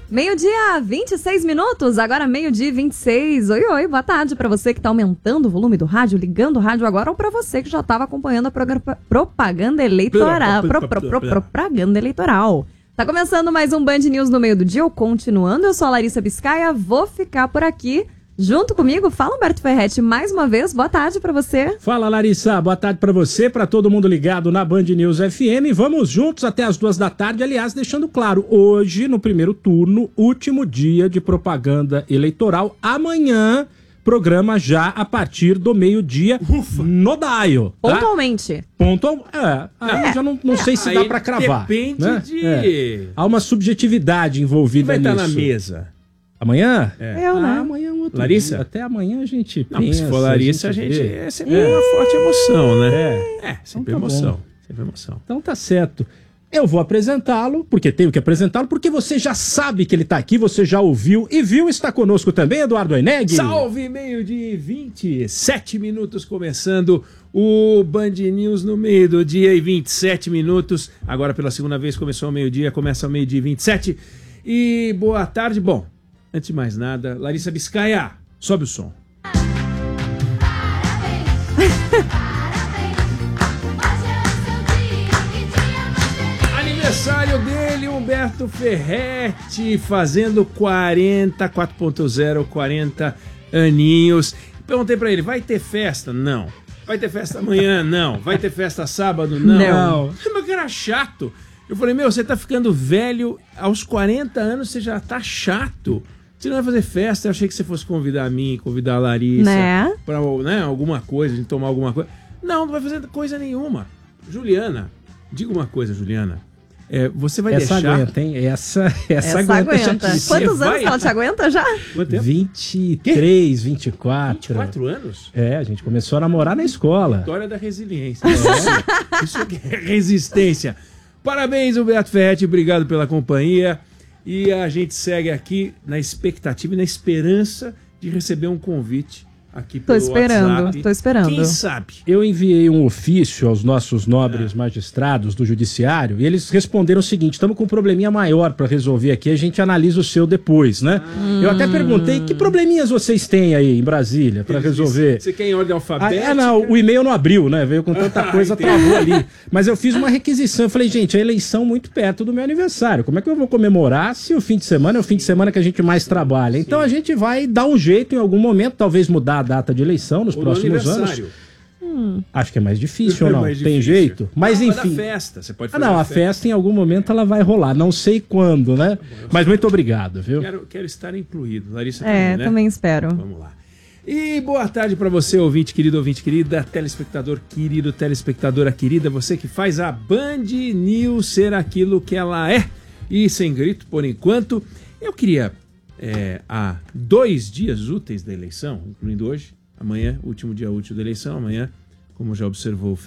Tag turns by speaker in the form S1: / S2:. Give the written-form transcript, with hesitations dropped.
S1: Meio-dia, 26 minutos, agora meio-dia 26. Oi, oi, boa tarde pra você que tá aumentando o volume do rádio, ligando o rádio agora, ou pra você que já tava acompanhando a propaganda eleitoral. Propaganda eleitoral. Tá começando mais um Band News no meio do dia, ou continuando. Eu sou a Larissa Biscaia, vou ficar por aqui. Junto comigo, fala Humberto Ferretti mais uma vez, boa tarde pra você.
S2: Fala Larissa, boa tarde pra você, pra todo mundo ligado na Band News FM. Vamos juntos até as 2 da tarde, aliás, deixando claro, hoje no primeiro turno, último dia de propaganda eleitoral. Amanhã, programa já a partir do meio-dia no Dial. Tá?
S1: Pontualmente.
S2: Aí já não sei se dá pra cravar.
S3: Depende, né?
S2: Há uma subjetividade envolvida nisso.
S3: Quem vai estar na mesa?
S2: Amanhã?
S1: Eu, né?
S2: Amanhã é um outro
S3: Larissa?
S2: dia. Até amanhã a gente
S3: pensa.
S2: Não,
S3: se for Larissa, a gente é sempre uma forte emoção, né? Sempre
S2: então tá
S3: emoção.
S2: bom.
S3: Sempre emoção.
S2: Então tá certo. Eu vou apresentá-lo, porque tenho que apresentá-lo, porque você já sabe que ele tá aqui, você já ouviu e viu, está conosco também, Eduardo Oineg.
S3: Salve, meio-dia 27 minutos, começando o Band News no meio do dia e 27 minutos. Agora pela segunda vez começou ao meio-dia, começa ao meio-dia 27. E boa tarde, bom... Antes de mais nada, Larissa Biscaia, sobe o som. Aniversário dele, Humberto Ferretti, fazendo 4.0, 40 aninhos. Perguntei pra ele, vai ter festa? Não. Vai ter festa amanhã? Não. Vai ter festa sábado? Não. Mas que era chato. Eu falei, você tá ficando velho, aos 40 anos você já tá chato. Você não vai fazer festa, eu achei que você fosse convidar a mim, convidar a Larissa,
S1: né?
S3: Pra alguma coisa, a gente tomar alguma coisa. Não vai fazer coisa nenhuma. Juliana, diga uma coisa, Juliana. Você vai deixar...
S2: Aguenta, hein? Essa aguenta.
S1: Quantos anos ela te aguenta já?
S3: Quanto tempo?
S2: 23, 24.
S3: 24 anos?
S2: A gente começou a namorar na escola.
S3: Vitória da resiliência. Isso é resistência. Parabéns, Humberto Ferretti, obrigado pela companhia. E a gente segue aqui na expectativa e na esperança de receber um convite aqui pelo WhatsApp.
S1: Tô esperando.
S3: Quem sabe?
S2: Eu enviei um ofício aos nossos nobres magistrados do judiciário e eles responderam o seguinte, estamos com um probleminha maior para resolver aqui, a gente analisa o seu depois, né? Eu até perguntei, que probleminhas vocês têm aí em Brasília para resolver?
S3: Você quer em ordem alfabética?
S2: Não, o e-mail não abriu, né? Veio com tanta coisa, travou ali. Mas eu fiz uma requisição, eu falei, gente, a eleição muito perto do meu aniversário, como é que eu vou comemorar se o fim de semana é o fim de semana que a gente mais trabalha? Sim. Então a gente vai dar um jeito em algum momento, talvez mudar a data de eleição nos próximos anos. Acho que é mais difícil ou não? Tem jeito? Mas enfim.
S3: A festa, você pode fazer
S2: a festa em algum momento ela vai rolar, não sei quando, né? Mas muito obrigado, viu?
S3: Quero estar incluído. Larissa também, né?
S1: Também espero.
S3: Vamos lá. E boa tarde para você, ouvinte querida, telespectador querido, telespectadora querida, você que faz a Band News ser aquilo que ela é. E sem grito, por enquanto, eu queria, há 2 dias úteis da eleição, incluindo hoje, amanhã, último dia útil da eleição, amanhã, como já observou o